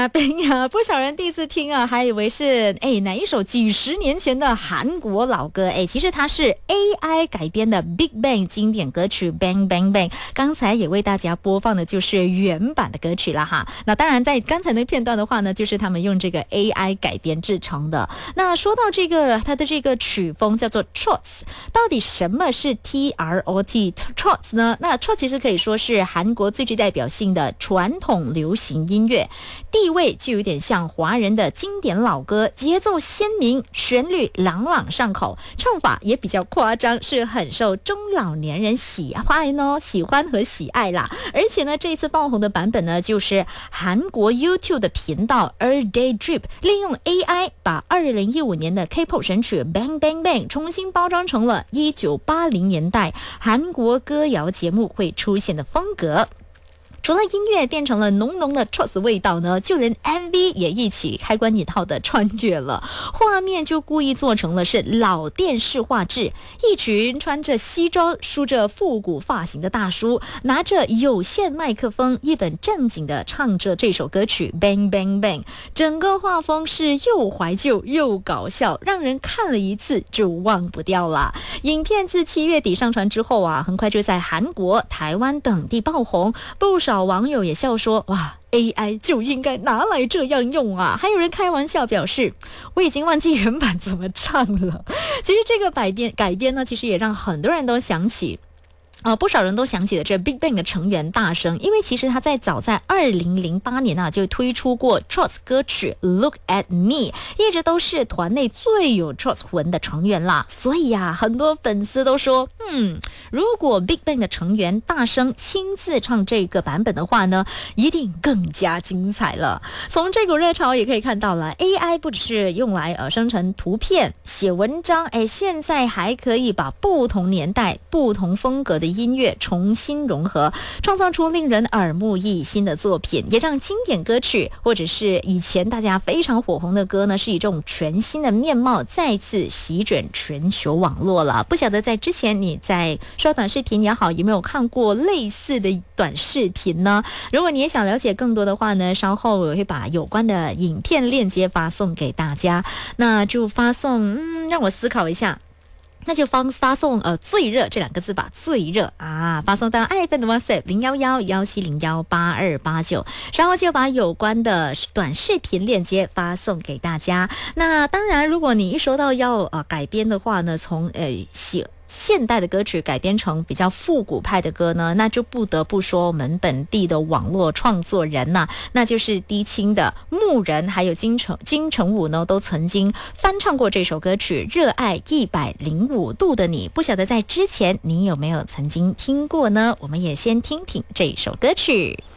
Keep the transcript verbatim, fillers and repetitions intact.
呀冰呀，不少人第一次听啊，还以为是哎哪一首几十年前的韩国老歌，哎，其实它是 A I 改编的 Big Bang 经典歌曲 Bang Bang Bang。刚才也为大家播放的就是原版的歌曲了哈。那当然，在刚才那片段的话呢，就是他们用这个 A I 改编制成的。那说到这个，它的这个曲风叫做 Trots， 到底什么是 T R O T Trots 呢？那 Trots 其实可以说是韩国最具代表性的传统流行音乐，地位就有点像华人的经典老歌，节奏鲜明，旋律朗朗上口，唱法也比较夸张，是很受中老年人喜欢哦，喜欢和喜爱啦。而且呢，这一次爆红的版本呢，就是韩国 YouTube 的频道 A Day Drip 利用 A I 把二零一五年的 K-pop 神曲 Bang Bang Bang 重新包装成了一九八零年代韩国歌谣节目会出现的风格。除了音乐变成了浓浓的 Trots 味道呢，就连 M V 也一起开关引号的穿越了，画面就故意做成了是老电视画质，一群穿着西装梳着复古发型的大叔，拿着有线麦克风，一本正经的唱着这首歌曲 Bang Bang Bang。 整个画风是又怀旧又搞笑，让人看了一次就忘不掉了。影片自七月底上传之后啊，很快就在韩国、台湾等地爆红，不少少网友也笑说，哇 A I 就应该拿来这样用啊！还有人开玩笑表示，我已经忘记原版怎么唱了。其实这个改编改编呢，其实也让很多人都想起呃，不少人都想起了这 Big Bang 的成员大生，因为其实他在早在二零零八年啊就推出过 Trots 歌曲 Look at Me， 一直都是团内最有 Trots 魂的成员啦。所以啊，很多粉丝都说，嗯，如果 Big Bang 的成员大生亲自唱这个版本的话呢，一定更加精彩了。从这股热潮也可以看到了 A I 不只是用来呃生成图片、写文章，哎，现在还可以把不同年代、不同风格的音乐重新融合，创造出令人耳目一新的作品，也让经典歌曲或者是以前大家非常火红的歌呢，是以这种全新的面貌再次席卷全球网络了。不晓得在之前你在刷短视频也好，有没有看过类似的短视频呢？如果你也想了解更多的话呢，稍后我会把有关的影片链接发送给大家。那就发送，嗯，让我思考一下。那就发发送呃最热这两个字吧，最热啊，发送到爱粉的 WhatsApp 零幺幺幺七零幺八二八九，然后就把有关的短视频链接发送给大家。那当然，如果你一说到要呃改编的话呢，从呃写现代的歌曲改编成比较复古派的歌呢，那就不得不说我们本地的网络创作人呐、啊，那就是低清的牧人还有金城金城武呢，都曾经翻唱过这首歌曲《热爱一百零五度的你》。不晓得在之前你有没有曾经听过呢？我们也先听听这首歌曲。